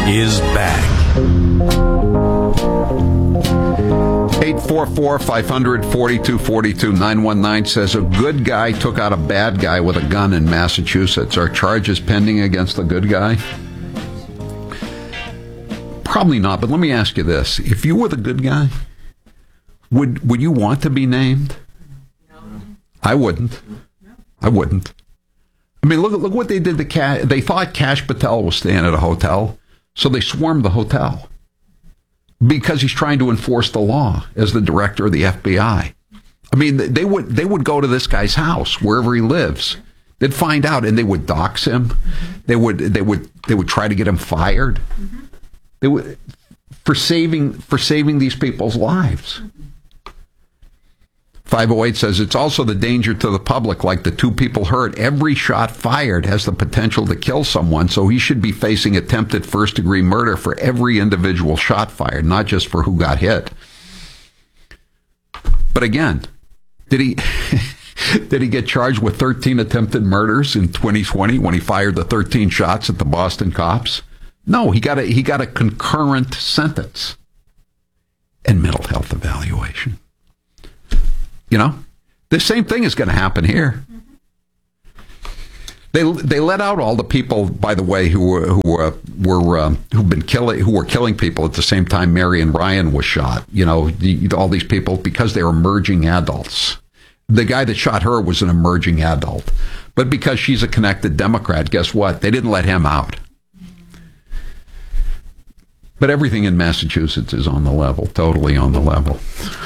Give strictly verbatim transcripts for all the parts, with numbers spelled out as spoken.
is back. eight four four, five hundred, forty-two forty-two. nine one nine says a good guy took out a bad guy with a gun in Massachusetts. Are charges pending against the good guy? Probably not, but let me ask you this. If you were the good guy, would would you want to be named? No. I wouldn't. I wouldn't. I mean, look look what they did to Cash. They thought Kash Patel was staying at a hotel, so they swarmed the hotel because he's trying to enforce the law as the director of the F B I. I mean, they would they would go to this guy's house wherever he lives. They'd find out, and they would dox him. They would they would they would try to get him fired. Mm-hmm. They would for saving for saving these people's lives. five oh eight says it's also the danger to the public, like the two people hurt. Every shot fired has the potential to kill someone, so he should be facing attempted first-degree murder for every individual shot fired, not just for who got hit. But again, did he did he get charged with thirteen attempted murders in twenty twenty when he fired the thirteen shots at the Boston cops? No, he got a he got a concurrent sentence and mental health evaluation. You know, the same thing is going to happen here. They they let out all the people, by the way, who were who were, were um, who've been killing who were killing people at the same time Marion Ryan was shot. You know, the, all these people because they're emerging adults. The guy that shot her was an emerging adult, but because she's a connected Democrat, guess what? They didn't let him out. But everything in Massachusetts is on the level, totally on the level.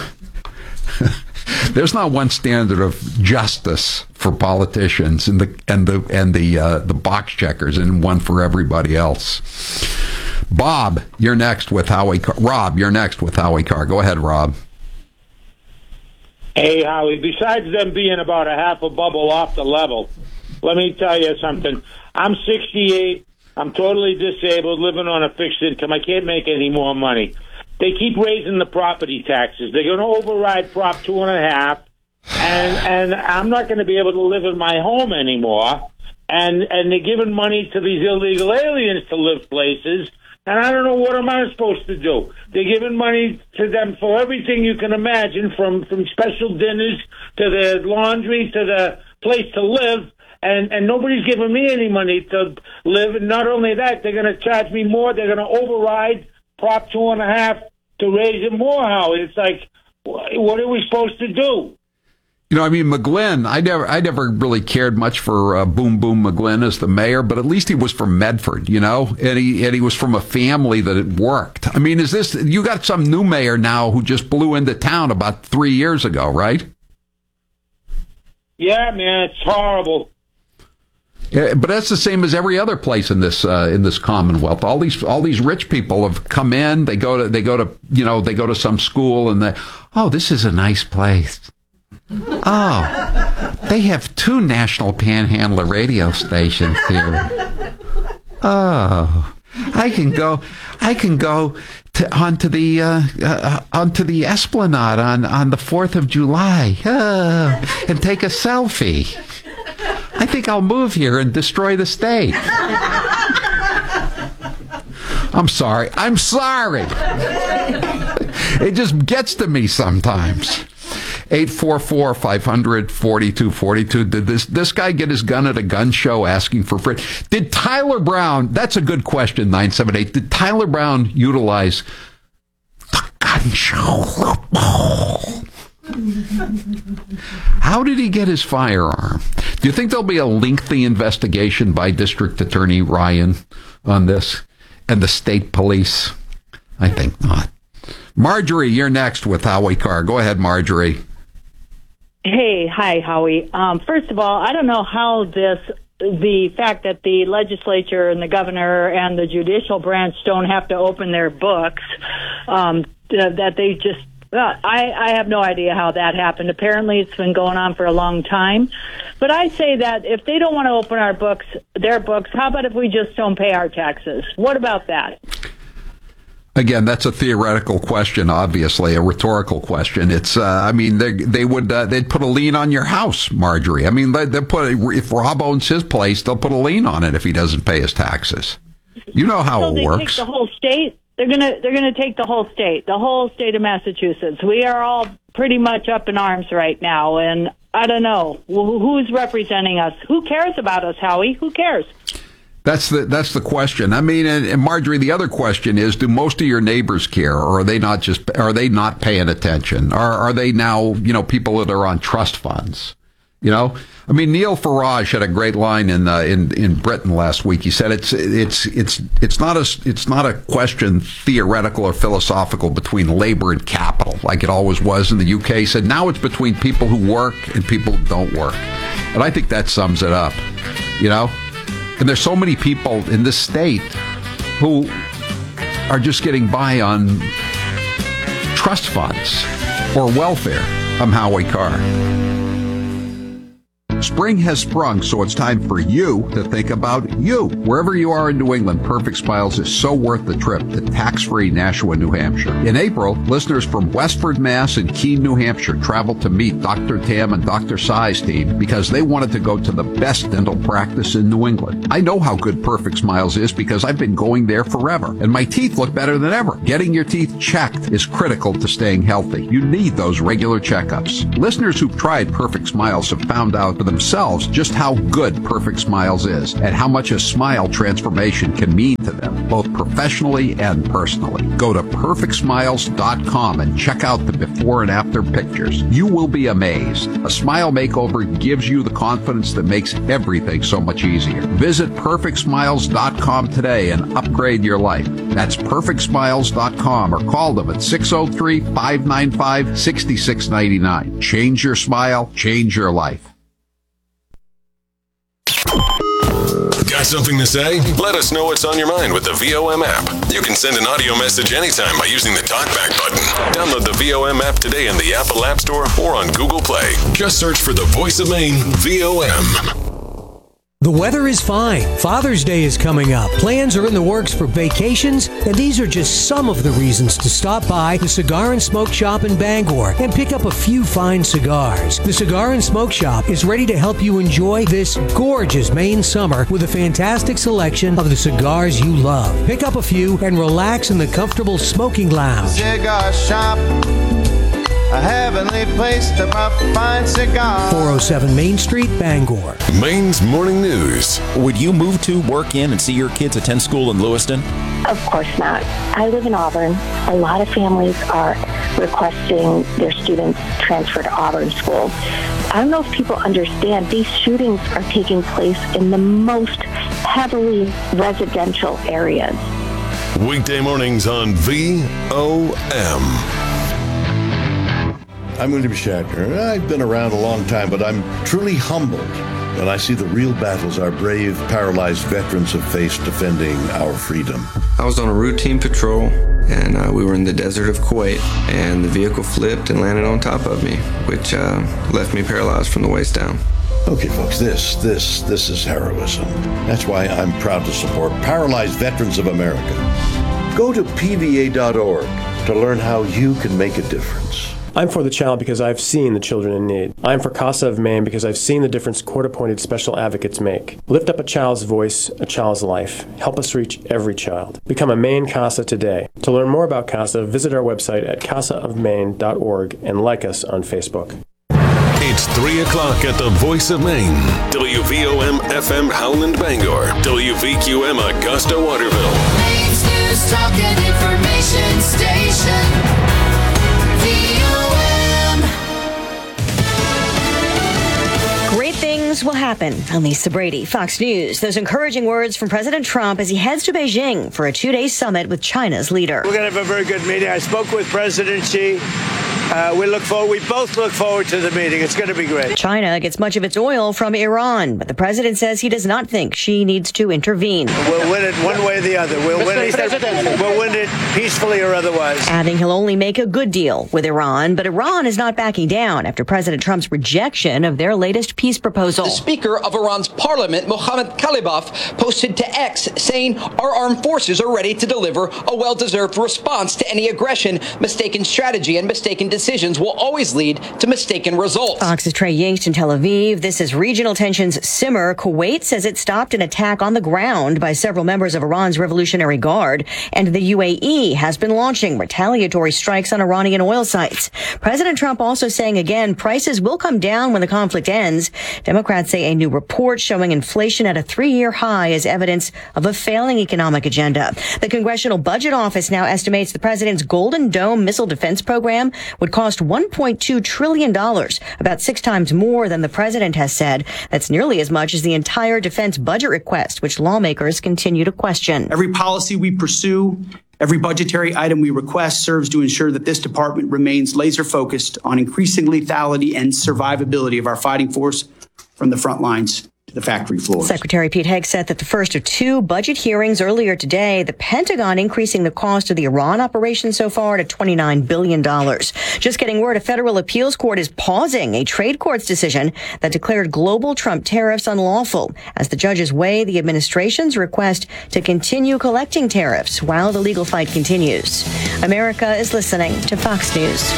There's not one standard of justice for politicians and the and the and the uh, the box checkers, and one for everybody else. Bob, you're next with Howie. Carr. Rob, you're next with Howie Carr. Go ahead, Rob. Hey, Howie. Besides them being about a half a bubble off the level, let me tell you something. I'm sixty-eight. I'm totally disabled, living on a fixed income. I can't make any more money. They keep raising the property taxes. They're going to override Prop two and a half, and and I'm not going to be able to live in my home anymore. And and they're giving money to these illegal aliens to live places, and I don't know what am I supposed to do. They're giving money to them for everything you can imagine, from from special dinners to the laundry to the place to live. And and nobody's giving me any money to live. And not only that, they're going to charge me more. They're going to override Prop two and a half to raise it more, Howard. It's like, what are we supposed to do? You know, I mean, McGlynn, I never I never really cared much for uh, Boom Boom McGlynn as the mayor, but at least he was from Medford, you know, and he and he was from a family that it worked. I mean, is this, you got some new mayor now who just blew into town about three years ago, right? Yeah, man, it's horrible. Yeah, but that's the same as every other place in this uh, in this Commonwealth. All these all these rich people have come in. They go to they go to you know they go to some school and they, oh, this is a nice place. Oh, they have two National Panhandler radio stations here. Oh, I can go I can go to onto the uh, uh, onto the Esplanade on on the Fourth of July oh, and take a selfie. I think I'll move here and destroy the state. I'm sorry. I'm sorry. It just gets to me sometimes. eight four four, five hundred, forty-two forty-two. Did this this guy get his gun at a gun show asking for free? Did Tyler Brown, that's a good question, nine seven eight. Did Tyler Brown utilize the gun show loophole? How did he get his firearm? Do you think there'll be a lengthy investigation by District Attorney Ryan on this and the state police? I think not. Marjorie, you're next with Howie Carr. Go ahead, Marjorie. Hey, hi, Howie. Um, first of all, I don't know how this, the fact that the legislature and the governor and the judicial branch don't have to open their books, um, that they just Well, I, I have no idea how that happened. Apparently, it's been going on for a long time. But I say that if they don't want to open our books, their books, how about if we just don't pay our taxes? What about that? Again, that's a theoretical question, obviously, a rhetorical question. It's, uh, I mean, they they would uh, they'd put a lien on your house, Marjorie. I mean, they they put if Rob owns his place, they'll put a lien on it if he doesn't pay his taxes. You know how so it they works. Take the whole state. They're gonna they're gonna take the whole state, the whole state of Massachusetts. We are all pretty much up in arms right now, and I don't know who's representing us. Who cares about us, Howie? Who cares? That's the that's the question. I mean, and, and Marjorie, the other question is: do most of your neighbors care, or are they not just are they not paying attention? Or are they now, you know, people that are on trust funds? You know, I mean, Neil Farage had a great line in uh, in in Britain last week. He said it's it's it's it's not a it's not a question theoretical or philosophical between labor and capital like it always was in the U K. He said now it's between people who work and people who don't work, and I think that sums it up. You know. And there's so many people in this state who are just getting by on trust funds or welfare. I'm Howie Carr. Spring has sprung, so it's time for you to think about you. Wherever you are in New England, Perfect Smiles is so worth the trip to tax-free Nashua, New Hampshire. In April, listeners from Westford, Mass. and Keene, New Hampshire traveled to meet Doctor Tam and Doctor Sai's team because they wanted to go to the best dental practice in New England. I know how good Perfect Smiles is because I've been going there forever, and my teeth look better than ever. Getting your teeth checked is critical to staying healthy. You need those regular checkups. Listeners who've tried Perfect Smiles have found out for themselves just how good Perfect Smiles is and how much a smile transformation can mean to them, both professionally and personally. Go to perfect smiles dot com and check out the before and after pictures. You will be amazed. A smile makeover gives you the confidence that makes everything so much easier. Visit perfect smiles dot com today and upgrade your life. That's perfect smiles dot com or call them at six oh three, five nine five, six six nine nine. Change your smile, change your life. Got something to say? Let us know what's on your mind with the V O M app. You can send an audio message anytime by using the TalkBack button. Download the V O M app today in the Apple App Store or on Google Play. Just search for the Voice of Maine V O M. The weather is fine. Father's Day is coming up. Plans are in the works for vacations, and these are just some of the reasons to stop by the Cigar and Smoke Shop in Bangor and pick up a few fine cigars. The Cigar and Smoke Shop is ready to help you enjoy this gorgeous Maine summer with a fantastic selection of the cigars you love. Pick up a few and relax in the comfortable smoking lounge. Cigar Shop, a heavenly place to pop fine cigars. four oh seven Main Street, Bangor. Maine's Morning News. Would you move to, work in, and see your kids attend school in Lewiston? Of course not. I live in Auburn. A lot of families are requesting their students transfer to Auburn schools. I don't know if people understand these shootings are taking place in the most heavily residential areas. Weekday mornings on V O M. I'm William Shatner. I've been around a long time, but I'm truly humbled when I see the real battles our brave, paralyzed veterans have faced defending our freedom. I was on a routine patrol, and uh, we were in the desert of Kuwait, and the vehicle flipped and landed on top of me, which uh, left me paralyzed from the waist down. Okay, folks, this, this, this is heroism. That's why I'm proud to support Paralyzed Veterans of America. Go to P V A dot org to learn how you can make a difference. I'm for the child because I've seen the children in need. I'm for CASA of Maine because I've seen the difference court-appointed special advocates make. Lift up a child's voice, a child's life. Help us reach every child. Become a Maine CASA today. To learn more about CASA, visit our website at casa of maine dot org and like us on Facebook. It's three o'clock at the Voice of Maine. W V O M F M Howland Bangor. W V Q M Augusta Waterville. Maine's News Talk and Information Station. Great things will happen. I'm Lisa Brady, Fox News. Those encouraging words from President Trump as he heads to Beijing for a two-day summit with China's leader. We're going to have a very good meeting. I spoke with President Xi. Uh, we look forward. We both look forward to the meeting. It's going to be great. China gets much of its oil from Iran, but the president says he does not think Xi needs to intervene. We'll win it one way or the other. We'll win it. We'll win it peacefully or otherwise. Adding he'll only make a good deal with Iran, but Iran is not backing down after President Trump's rejection of their latest peace proposal. The Speaker of Iran's parliament, Mohammad Khalibaf, posted to X saying our armed forces are ready to deliver a well-deserved response to any aggression, mistaken strategy, and mistaken decision decisions will always lead to mistaken results. Fox's Trey Yingst in Tel Aviv. This is regional tensions simmer. Kuwait says it stopped an attack on the ground by several members of Iran's Revolutionary Guard, and the U A E has been launching retaliatory strikes on Iranian oil sites. President Trump also saying again prices will come down when the conflict ends. Democrats say a new report showing inflation at a three-year high is evidence of a failing economic agenda. The Congressional Budget Office now estimates the president's Golden Dome missile defense program would cost one point two trillion dollars, about six times more than the president has said. That's nearly as much as the entire defense budget request, which lawmakers continue to question. Every policy we pursue, every budgetary item we request serves to ensure that this department remains laser focused on increasing lethality and survivability of our fighting force from the front lines to the factory floors. Secretary Pete Hegseth said that the first of two budget hearings earlier today, the Pentagon increasing the cost of the Iran operation so far to twenty-nine billion dollars. Just getting word, a federal appeals court is pausing a trade court's decision that declared global Trump tariffs unlawful as the judges weigh the administration's request to continue collecting tariffs while the legal fight continues. America is listening to Fox News.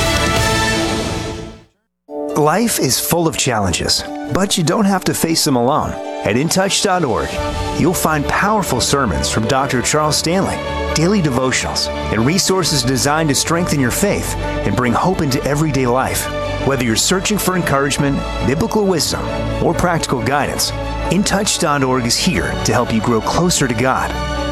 Life is full of challenges, but you don't have to face them alone. At in touch dot org, you'll find powerful sermons from Doctor Charles Stanley, daily devotionals, and resources designed to strengthen your faith and bring hope into everyday life. Whether you're searching for encouragement, biblical wisdom, or practical guidance, in touch dot org is here to help you grow closer to God.